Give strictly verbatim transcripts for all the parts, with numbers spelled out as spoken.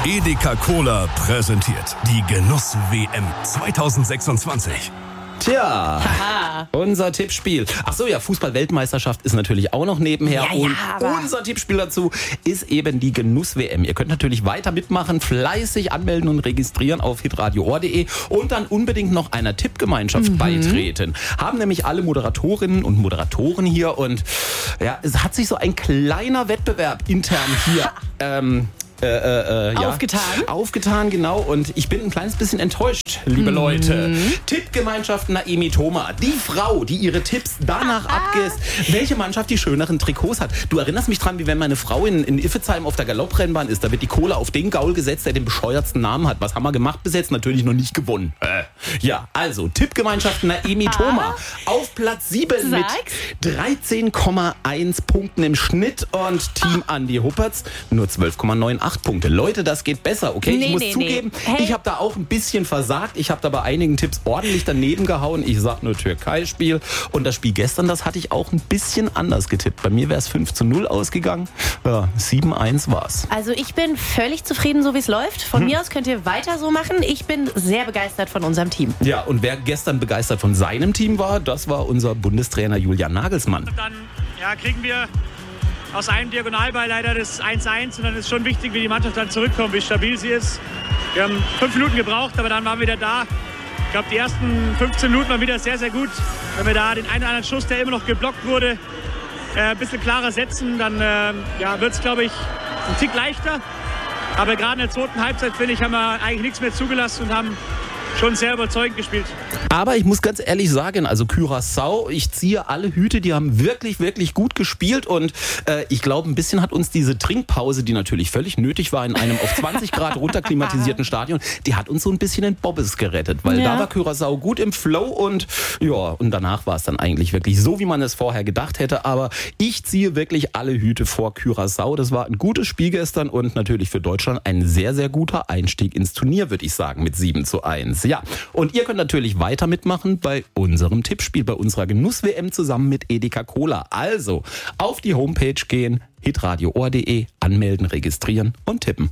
Edeka Cola präsentiert die Genuss-W M zwanzig sechsundzwanzig. Tja, Haha. unser Tippspiel. Ach so, ja, Fußball-Weltmeisterschaft ist natürlich auch noch nebenher. Ja, ja, und aber- unser Tippspiel dazu ist eben die Genuss-W M. Ihr könnt natürlich weiter mitmachen, fleißig anmelden und registrieren auf hitradio punkt de und dann unbedingt noch einer Tippgemeinschaft Mhm. beitreten. Haben nämlich alle Moderatorinnen und Moderatoren hier und ja, es hat sich so ein kleiner Wettbewerb intern hier ähm, Äh, äh, äh, ja. Aufgetan? Aufgetan, genau. Und ich bin ein kleines bisschen enttäuscht, liebe Mhm. Leute. Tippgemeinschaft Naemi Thoma. Die Frau, die ihre Tipps danach abgisst, welche Mannschaft die schöneren Trikots hat. Du erinnerst mich dran, wie wenn meine Frau in, in Iffezheim auf der Galopprennbahn ist. Da wird die Cola auf den Gaul gesetzt, der den bescheuertsten Namen hat. Was haben wir gemacht bis jetzt? Natürlich noch nicht gewonnen. Äh. Ja, also Tippgemeinschaft Naemi Thoma. Auf Platz sieben mit Sag's. dreizehn Komma eins Punkten im Schnitt und Team Andi Huppertz nur zwölf Komma neunundachtzig Punkte. Leute, das geht besser, okay? Nee, ich muss nee, zugeben, nee. Hey. ich habe da auch ein bisschen versagt. Ich habe da bei einigen Tipps ordentlich daneben gehauen. Ich sag nur Türkei-Spiel. Und das Spiel gestern, das hatte ich auch ein bisschen anders getippt. Bei mir wäre es fünf zu null ausgegangen. Ja, sieben eins war's. Also ich bin völlig zufrieden, so wie es läuft. Von mir aus könnt ihr weiter so machen. Ich bin sehr begeistert von unserem Team. Ja, und wer gestern begeistert von seinem Team war, das war unser Bundestrainer Julian Nagelsmann. Dann ja, kriegen wir aus einem Diagonalball leider das eins eins und dann ist schon wichtig, wie die Mannschaft dann zurückkommt, wie stabil sie ist. Wir haben fünf Minuten gebraucht, aber dann waren wir wieder da. Ich glaube, die ersten fünfzehn Minuten waren wieder sehr, sehr gut. Wenn wir da den einen oder anderen Schuss, der immer noch geblockt wurde, äh, ein bisschen klarer setzen, dann äh, ja, wird es, glaube ich, ein Tick leichter. Aber gerade in der zweiten Halbzeit, finde ich, haben wir eigentlich nichts mehr zugelassen und haben schon sehr überzeugend gespielt. Aber ich muss ganz ehrlich sagen, also Curaçao, ich ziehe alle Hüte, die haben wirklich, wirklich gut gespielt und äh, ich glaube, ein bisschen hat uns diese Trinkpause, die natürlich völlig nötig war in einem auf zwanzig Grad runterklimatisierten Stadion, die hat uns so ein bisschen den Bobbes gerettet, weil Ja. da war Curaçao gut im Flow und ja, und danach war es dann eigentlich wirklich so, wie man es vorher gedacht hätte, aber ich ziehe wirklich alle Hüte vor Curaçao. Das war ein gutes Spiel gestern und natürlich für Deutschland ein sehr, sehr guter Einstieg ins Turnier, würde ich sagen, mit sieben zu eins. Ja, und ihr könnt natürlich weiter mitmachen bei unserem Tippspiel, bei unserer Genuss-W M zusammen mit Edeka Cola. Also auf die Homepage gehen, hitradio punkt de, anmelden, registrieren und tippen.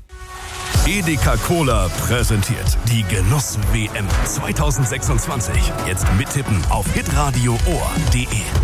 Edeka Cola präsentiert die Genuss-W M zwanzig sechsundzwanzig. Jetzt mittippen auf hitradio punkt de.